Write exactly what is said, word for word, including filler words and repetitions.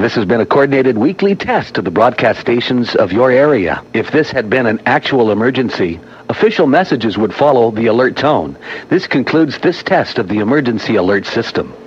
This has been a coordinated weekly test of the broadcast stations of your area. If this had been an actual emergency, official messages would follow the alert tone. This concludes this test of the emergency alert system.